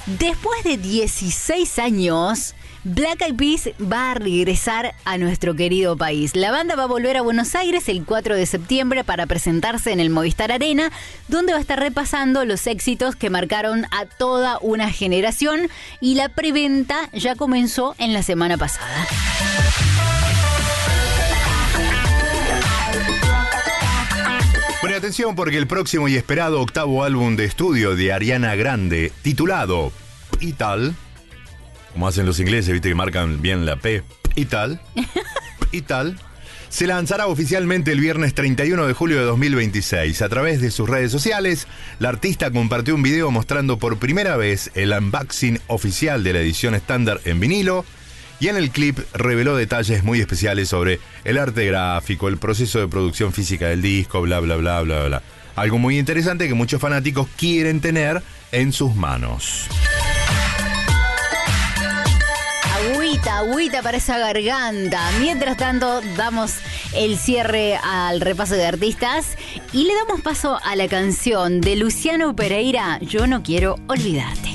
Después de 16 años, Black Eyed Peas va a regresar a nuestro querido país. La banda va a volver a Buenos Aires el 4 de septiembre para presentarse en el Movistar Arena, donde va a estar repasando los éxitos que marcaron a toda una generación, y la preventa ya comenzó en la semana pasada. Bueno, atención, porque el próximo y esperado octavo álbum de estudio de Ariana Grande, titulado y tal, como hacen los ingleses, viste que marcan bien la P, y tal, se lanzará oficialmente el viernes 31 de julio de 2026. A través de sus redes sociales, la artista compartió un video mostrando por primera vez el unboxing oficial de la edición estándar en vinilo, y en el clip reveló detalles muy especiales sobre el arte gráfico, el proceso de producción física del disco, bla, bla, bla, bla, bla. Algo muy interesante que muchos fanáticos quieren tener en sus manos. Agüita para esa garganta. Mientras tanto, damos el cierre al repaso de artistas y le damos paso a la canción de Luciano Pereira, Yo no quiero olvidarte.